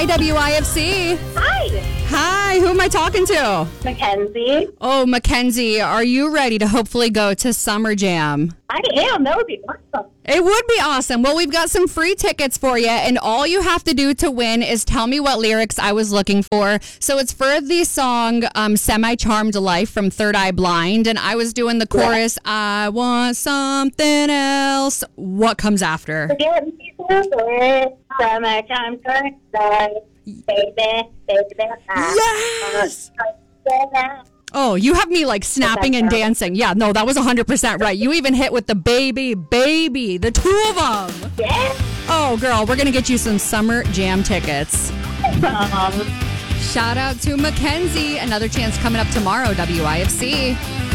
Hi, WIFC. Hi, Hi, who am I talking to? Mackenzie. Oh, Mackenzie, are you ready to hopefully go to Summer Jam? I am. That would be awesome. It would be awesome. Well, we've got some free tickets for you, and all you have to do to win is tell me what lyrics I was looking for. So it's for the song Semi-Charmed Life from Third Eye Blind, and I was doing the chorus, I want something else. What comes after? Forget me for summertime birthday. Baby. Yes! Oh, you have me like snapping and dancing. Yeah, no, that was 100% right. You even hit with the baby, the two of them. Yeah. Oh, girl, we're going to get you some Summer Jam tickets. Shout out to Mackenzie. Another chance coming up tomorrow, WIFC.